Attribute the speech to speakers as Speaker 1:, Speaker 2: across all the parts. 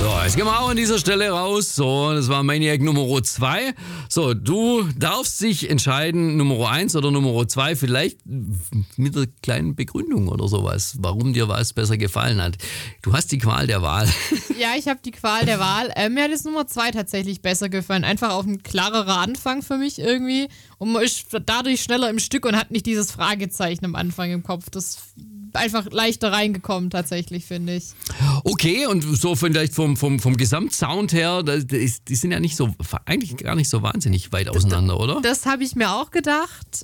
Speaker 1: So, jetzt gehen wir auch an dieser Stelle raus. So, das war Maniac Nummer 2. So, du darfst dich entscheiden, Nummer 1 oder Nummer 2, vielleicht mit einer kleinen Begründung oder sowas, warum dir was besser gefallen hat. Du hast die Qual der Wahl.
Speaker 2: Ja, ich habe die Qual der Wahl. Mir hat das Nummer 2 tatsächlich besser gefallen. Einfach auf ein klarerer Anfang für mich irgendwie. Und man ist dadurch schneller im Stück und hat nicht dieses Fragezeichen am Anfang im Kopf. Das ist einfach leichter reingekommen tatsächlich, finde ich.
Speaker 1: Okay, und so vielleicht vom Gesamtsound her, die sind ja nicht so, eigentlich gar nicht so wahnsinnig weit auseinander, oder?
Speaker 2: Das habe ich mir auch gedacht.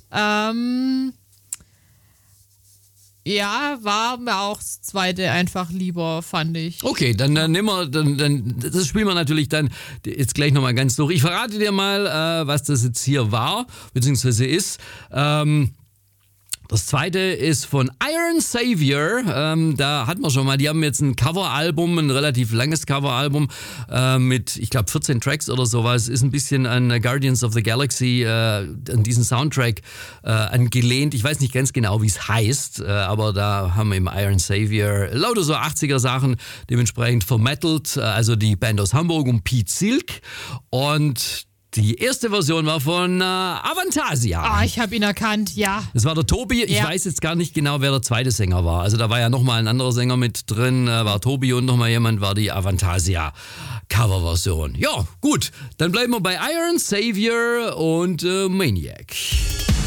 Speaker 2: Ja, war mir auch das zweite einfach lieber, fand ich.
Speaker 1: Okay, dann nehmen wir, dann das spielen wir natürlich dann jetzt gleich nochmal ganz durch. Ich verrate dir mal, was das jetzt hier war, beziehungsweise ist. Das zweite ist von Iron Savior. Da hatten wir schon mal, die haben jetzt ein Coveralbum, ein relativ langes Coveralbum mit, ich glaube, 14 Tracks oder sowas. Ist ein bisschen an Guardians of the Galaxy, an diesen Soundtrack angelehnt. Ich weiß nicht ganz genau, wie es heißt, aber da haben wir im Iron Savior lauter so 80er Sachen dementsprechend vermettelt. Also die Band aus Hamburg und Pete Silk. Und die erste Version war von Avantasia.
Speaker 2: Ah, ich habe ihn erkannt, ja.
Speaker 1: Das war der Tobi. Ich weiß jetzt gar nicht genau, wer der zweite Sänger war. Also da war ja nochmal ein anderer Sänger mit drin, war Tobi und nochmal jemand, war die Avantasia Coverversion. Ja, gut. Dann bleiben wir bei Iron Savior und Maniac.